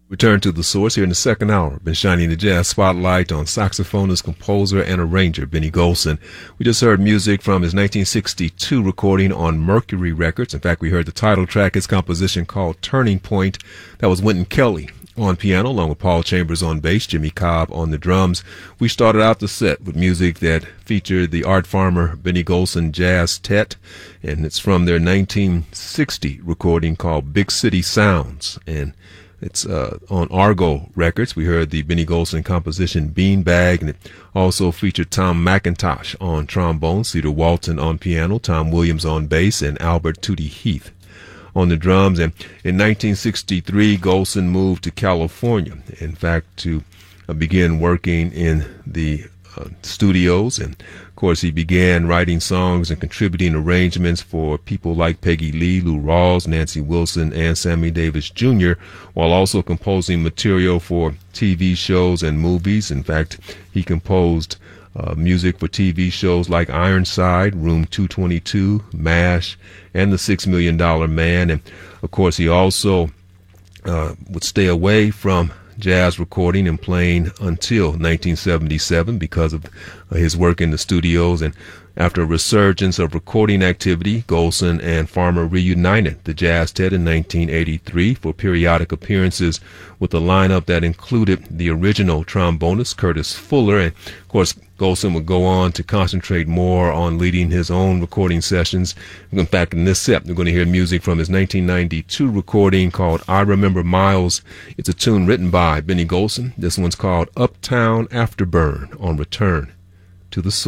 Return to the source here in the second hour. Been shining the jazz spotlight on saxophonist, composer, and arranger Benny Golson. We just heard music from his 1962 recording on Mercury Records. In fact, we heard the title track, his composition called Turning Point. That was Wynton Kelly on piano, along with Paul Chambers on bass, Jimmy Cobb on the drums. We started out the set with music that featured the Art Farmer Benny Golson Jazz Tet, and it's from their 1960 recording called Big City Sounds, and it's on Argo Records. We heard the Benny Golson composition Beanbag, and it also featured Tom McIntosh on trombone, Cedar Walton on piano, Tom Williams on bass, and Albert Tootie Heath on the drums. And in 1963, Golson moved to California, in fact, to begin working in the studios. And of course, he began writing songs and contributing arrangements for people like Peggy Lee, Lou Rawls, Nancy Wilson, and Sammy Davis Jr., while also composing material for TV shows and movies. In fact, he composed music for TV shows like Ironside, Room 222, MASH, and The $6 Million Man. And of course, he also would stay away from jazz recording and playing until 1977 because of his work in the studios. And after a resurgence of recording activity, Golson and Farmer reunited the Jazz Tet in 1983 for periodic appearances with a lineup that included the original trombonist Curtis Fuller. And of course, Golson would go on to concentrate more on leading his own recording sessions. In fact, in this set, we're going to hear music from his 1992 recording called I Remember Miles. It's a tune written by Benny Golson. This one's called Uptown Afterburn on Return to the Source.